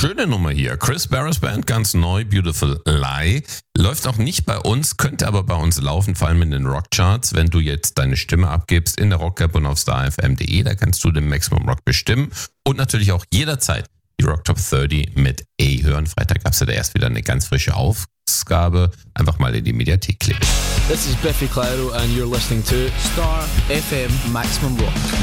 schöne Nummer hier. Chris Barras Band, ganz neu, Beautiful Lie. Läuft auch nicht bei uns, könnte aber bei uns laufen, vor allem in den Rockcharts. Wenn du jetzt deine Stimme abgibst in der Rock-App und auf starfm.de, da kannst du den Maximum Rock bestimmen und natürlich auch jederzeit die Rock Top 30 mit A hören. Freitag gab es ja da erst wieder eine ganz frische Ausgabe. Einfach mal in die Mediathek klicken. This is Biffy Clyro and you're listening to Star FM Maximum Rock.